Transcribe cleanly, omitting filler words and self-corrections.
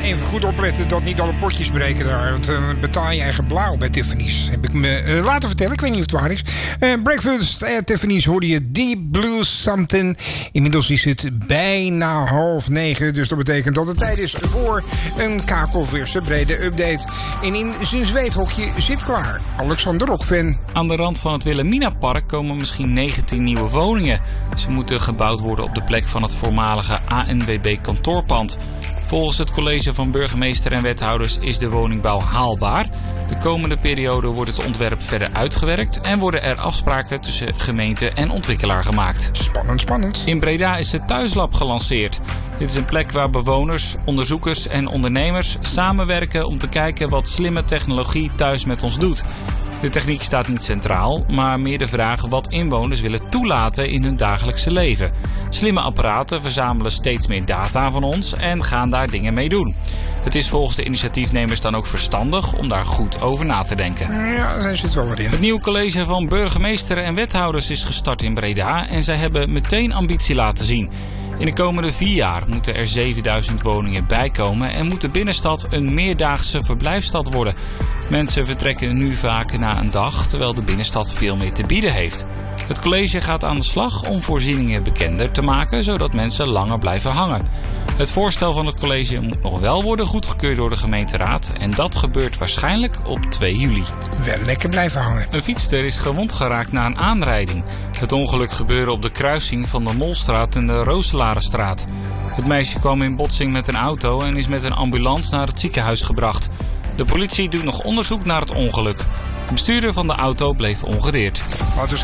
even goed opletten dat niet alle potjes breken daar. Want dan betaal je eigen blauw bij Tiffany's. Heb ik me laten vertellen, ik weet niet of het waar is. Breakfast at Tiffany's hoorde je Deep Blue Something. Inmiddels is het bijna 8:30. Dus dat betekent dat het tijd is voor een kakelverse brede update. En in zijn zweethokje zit klaar Alexander Rokven. Aan de rand van het Wilhelminapark komen misschien 19 nieuwe woningen. Ze moeten gebouwd worden op de plek van het voormalige ANWB kantoorpand. Volgens het college van burgemeester en wethouders is de woningbouw haalbaar. De komende periode wordt het ontwerp verder uitgewerkt en worden er afspraken tussen gemeente en ontwikkelaar gemaakt. Spannend. In Breda is het Thuislab gelanceerd. Dit is een plek waar bewoners, onderzoekers en ondernemers samenwerken om te kijken wat slimme technologie thuis met ons doet. De techniek staat niet centraal, maar meer de vraag wat inwoners willen toelaten in hun dagelijkse leven. Slimme apparaten verzamelen steeds meer data van ons en gaan daar dingen mee doen. Het is volgens de initiatiefnemers dan ook verstandig om daar goed over na te denken. Ja, daar zit wel wat in. Het nieuwe college van burgemeester en wethouders is gestart in Breda en zij hebben meteen ambitie laten zien. In de komende 4 jaar moeten er 7000 woningen bijkomen en moet de binnenstad een meerdaagse verblijfsstad worden. Mensen vertrekken nu vaak na een dag, terwijl de binnenstad veel meer te bieden heeft. Het college gaat aan de slag om voorzieningen bekender te maken, zodat mensen langer blijven hangen. Het voorstel van het college moet nog wel worden goedgekeurd door de gemeenteraad en dat gebeurt waarschijnlijk op 2 juli. Wel lekker blijven hangen. Een fietster is gewond geraakt na een aanrijding. Het ongeluk gebeurde op de kruising van de Molstraat en de Rooselarenstraat. Het meisje kwam in botsing met een auto en is met een ambulance naar het ziekenhuis gebracht. De politie doet nog onderzoek naar het ongeluk. De bestuurder van de auto bleef ongedeerd.